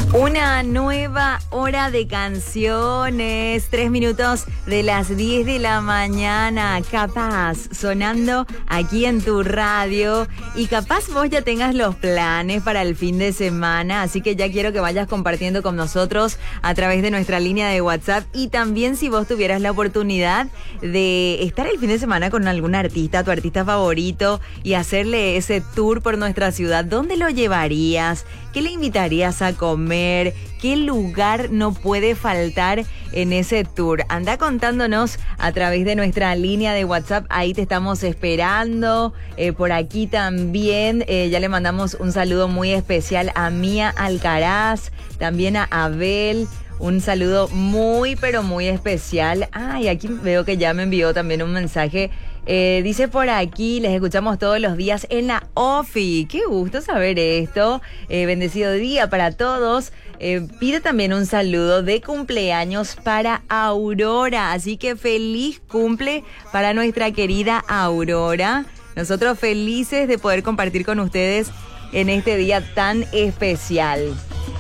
Una nueva hora de canciones, 3 minutos de las 10 de la mañana, capaz, sonando aquí en tu radio. Y capaz vos ya tengas los planes para el fin de semana, así que ya quiero que vayas compartiendo con nosotros a través de nuestra línea de WhatsApp. Y también si vos tuvieras la oportunidad de estar el fin de semana con algún artista, tu artista favorito, y hacerle ese tour por nuestra ciudad, ¿dónde lo llevarías? ¿Qué le invitarías a comer? ¿Qué lugar no puede faltar en ese tour? Anda contándonos a través de nuestra línea de WhatsApp. Ahí te estamos esperando. Por aquí también ya le mandamos un saludo muy especial a Mía Alcaraz, también a Abel. Un saludo muy, pero muy especial. Y aquí veo que ya me envió también un mensaje. Dice por aquí, les escuchamos todos los días en la OFI. Qué gusto saber esto. Bendecido día para todos. Pide también un saludo de cumpleaños para Aurora. Así que feliz cumple para nuestra querida Aurora. Nosotros felices de poder compartir con ustedes en este día tan especial.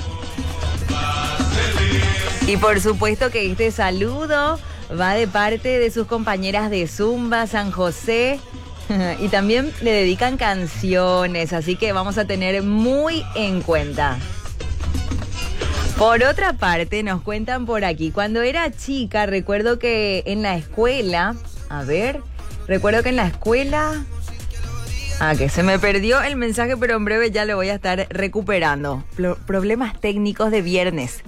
Y por supuesto que este saludo va de parte de sus compañeras de Zumba San José y también le dedican canciones, así que vamos a tener muy en cuenta. Por otra parte, nos cuentan por aquí, cuando era chica, recuerdo que en la escuela, que se me perdió el mensaje, pero en breve ya lo voy a estar recuperando. Problemas técnicos de viernes.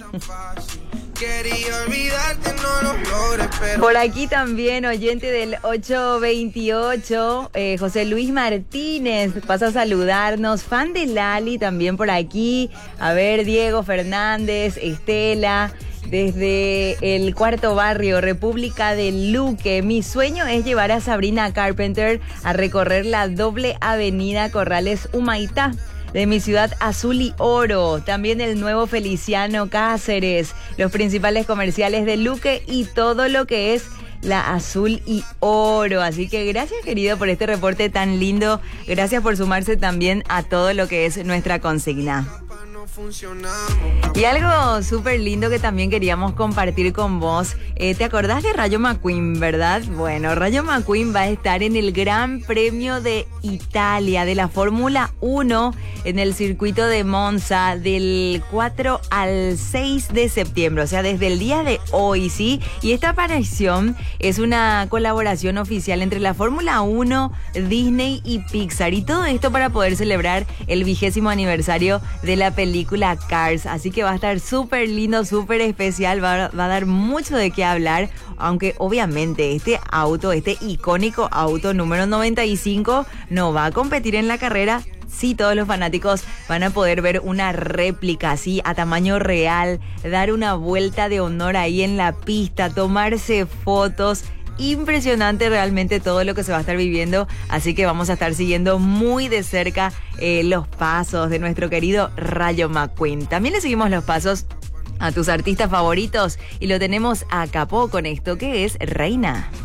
Por aquí también, oyente del 828, José Luis Martínez pasa a saludarnos, fan de Lali también por aquí. A ver, Diego Fernández, Estela, desde el Cuarto Barrio, República del Luque. Mi sueño es llevar a Sabrina Carpenter a recorrer la doble avenida Corrales Humaitá de mi ciudad Azul y Oro, también el nuevo Feliciano Cáceres, los principales comerciales de Luque y todo lo que es la Azul y Oro. Así que gracias, querido, por este reporte tan lindo. Gracias por sumarse también a todo lo que es nuestra consigna. Y algo súper lindo que también queríamos compartir con vos. ¿Te acordás de Rayo McQueen, verdad? Bueno, Rayo McQueen va a estar en el Gran Premio de Italia de la Fórmula 1 en el circuito de Monza del 4 al 6 de septiembre, o sea, desde el día de hoy, ¿sí? Y esta aparición es una colaboración oficial entre la Fórmula 1, Disney y Pixar. Y todo esto para poder celebrar el 20º aniversario de la película Cars, así que va a estar súper lindo, súper especial, va a dar mucho de qué hablar, aunque obviamente este icónico auto número 95 no va a competir en la carrera. Sí, todos los fanáticos van a poder ver una réplica así a tamaño real, dar una vuelta de honor ahí en la pista, tomarse fotos. Impresionante realmente todo lo que se va a estar viviendo, así que vamos a estar siguiendo muy de cerca los pasos de nuestro querido Rayo McQueen. También le seguimos los pasos a tus artistas favoritos y lo tenemos a capó con esto que es Reina.